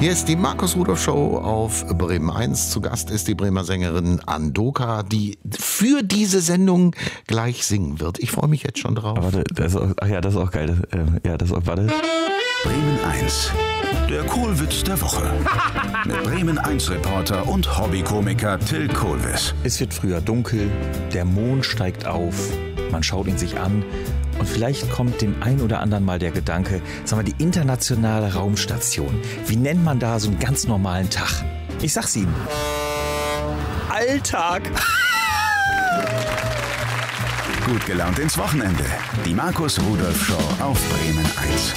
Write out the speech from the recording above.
Hier ist die Markus Rudolph Show auf Bremen 1. Zu Gast ist die Bremer Sängerin Andoka, die für diese Sendung gleich singen wird. Ich freue mich jetzt schon drauf. Warte, das ist auch geil. Warte. Bremen 1, der Kohlwitz der Woche. Mit Bremen 1 Reporter und Hobbykomiker Till Kohlwiss. Es wird früher dunkel, der Mond steigt auf, man schaut ihn sich an und vielleicht kommt dem ein oder anderen mal der Gedanke, sag mal, die internationale Raumstation, wie nennt man da so einen ganz normalen Tag? Ich sag's Ihnen. Alltag! Gut gelaunt ins Wochenende. Die Markus Rudolph Show auf Bremen 1.